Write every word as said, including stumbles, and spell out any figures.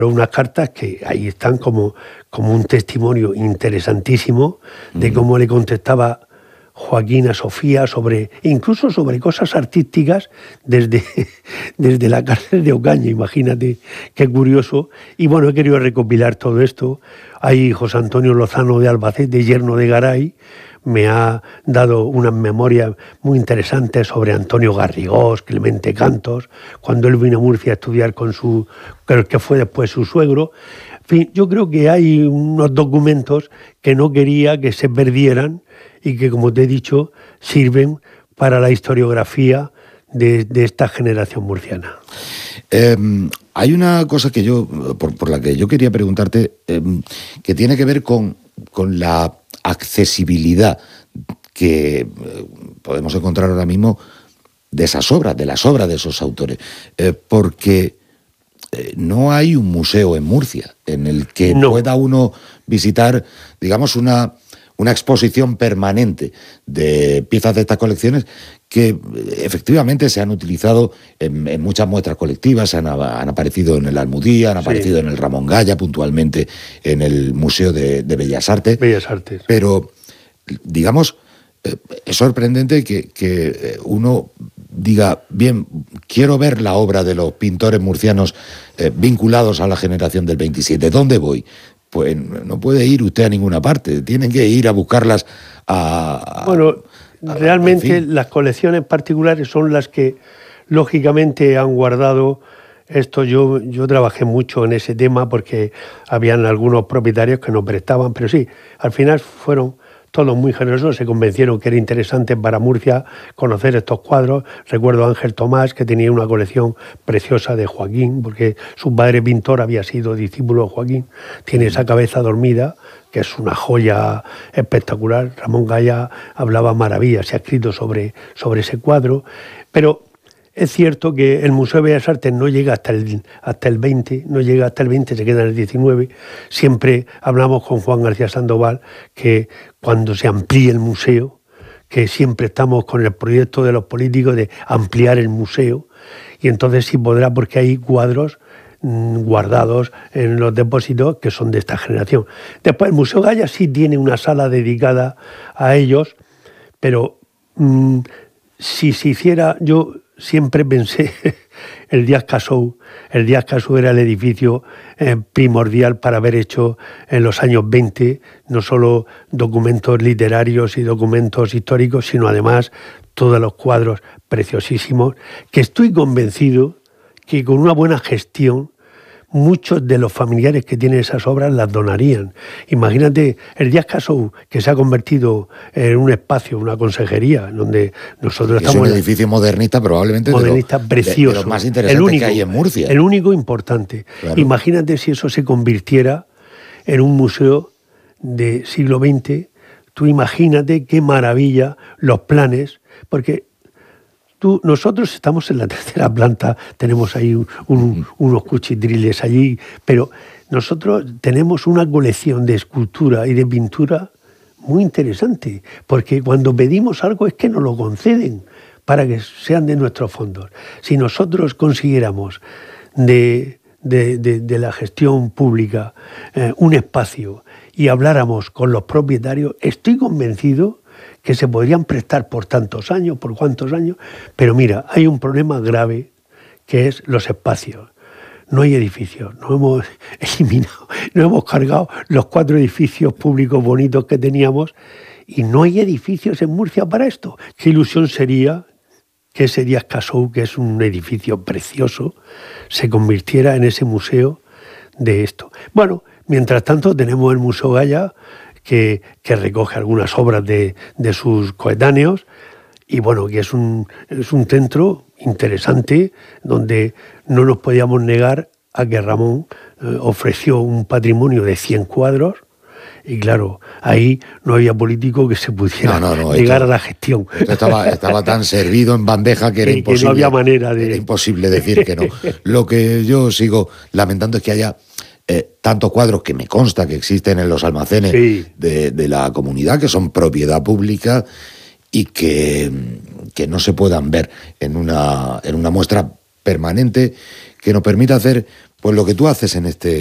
unas cartas que ahí están como, como un testimonio interesantísimo de cómo le contestaba Joaquín a Sofía, sobre, incluso sobre cosas artísticas desde, desde la cárcel de Ocaña, imagínate, qué curioso. Y bueno, he querido recopilar todo esto. Ahí José Antonio Lozano de Albacete, yerno de Garay, me ha dado unas memorias muy interesantes sobre Antonio Garrigós, Clemente Cantos, cuando él vino a Murcia a estudiar con su, que fue después su suegro. En fin, yo creo que hay unos documentos que no quería que se perdieran y que, como te he dicho, sirven para la historiografía de, de esta generación murciana. Eh, hay una cosa que yo, por, por la que yo quería preguntarte, eh, que tiene que ver con, con la accesibilidad que eh, podemos encontrar ahora mismo de esas obras, de las obras de esos autores, eh, porque eh, no hay un museo en Murcia en el que no. pueda uno visitar, digamos, una, una exposición permanente de piezas de estas colecciones que efectivamente se han utilizado en, en muchas muestras colectivas, han, han aparecido en el Almudía, han sí. aparecido en el Ramón Gaya, puntualmente en el Museo de, de Bellas Artes. Bellas Artes. Pero, digamos, eh, es sorprendente que, que uno diga, bien, quiero ver la obra de los pintores murcianos eh, vinculados a la generación del veintisiete. ¿Dónde voy? Pues no puede ir usted a ninguna parte, tienen que ir a buscarlas a... a bueno, realmente en fin. Las colecciones particulares son las que lógicamente han guardado esto. Yo, yo trabajé mucho en ese tema porque habían algunos propietarios que nos prestaban, pero sí, al final fueron todos muy generosos, se convencieron que era interesante para Murcia conocer estos cuadros. Recuerdo a Ángel Tomás, que tenía una colección preciosa de Joaquín, porque su padre pintor había sido discípulo de Joaquín. Tiene esa cabeza dormida, que es una joya espectacular. Ramón Gaya hablaba maravillas, se ha escrito sobre, sobre ese cuadro. Pero es cierto que el Museo de Bellas Artes no llega hasta el, hasta el veinte, no llega hasta el veinte, se queda en el diecinueve. Siempre hablamos con Juan García Sandoval que cuando se amplíe el museo, que siempre estamos con el proyecto de los políticos de ampliar el museo, y entonces sí podrá, porque hay cuadros mmm, guardados en los depósitos que son de esta generación. Después el Museo Gaya sí tiene una sala dedicada a ellos, pero mmm, si se hiciera, yo siempre pensé, el Díaz Casou, el Díaz Casou era el edificio eh, primordial para haber hecho en los años veinte, no solo documentos literarios y documentos históricos, sino además todos los cuadros preciosísimos, que estoy convencido que con una buena gestión muchos de los familiares que tienen esas obras las donarían. Imagínate el Díaz Casou, que se ha convertido en un espacio, una consejería, donde nosotros es estamos... Es un edificio modernista, probablemente modernista, de, lo, precioso, de, de los más interesantes el único, que hay en Murcia. El único importante. Claro. Imagínate si eso se convirtiera en un museo de siglo veinte. Tú imagínate qué maravilla los planes, porque... Tú, nosotros estamos en la tercera planta, tenemos ahí un, un, unos cuchitriles allí, pero nosotros tenemos una colección de escultura y de pintura muy interesante, porque cuando pedimos algo es que nos lo conceden para que sean de nuestros fondos. Si nosotros consiguiéramos de, de, de, de la gestión pública eh, un espacio y habláramos con los propietarios, estoy convencido que se podrían prestar por tantos años, por cuántos años, pero mira, hay un problema grave que es los espacios. No hay edificios, no hemos eliminado, no hemos cargado los cuatro edificios públicos bonitos que teníamos y no hay edificios en Murcia para esto. Qué ilusión sería que ese Díaz Casou, que es un edificio precioso, se convirtiera en ese museo de esto. Bueno, mientras tanto tenemos el Museo Gaya, Que, que recoge algunas obras de, de sus coetáneos y bueno, que es un, es un centro interesante donde no nos podíamos negar a que Ramón eh, ofreció un patrimonio de cien cuadros y claro, ahí no había político que se pudiera no, no, no, negar esto, a la gestión. Esto estaba, estaba tan servido en bandeja que era, que, imposible, que no había manera de... era imposible decir que no. Lo que yo sigo lamentando es que haya Eh, tantos cuadros que me consta que existen en los almacenes sí. de, de la comunidad, que son propiedad pública y que, que no se puedan ver en una, en una muestra permanente que nos permita hacer pues lo que tú haces en este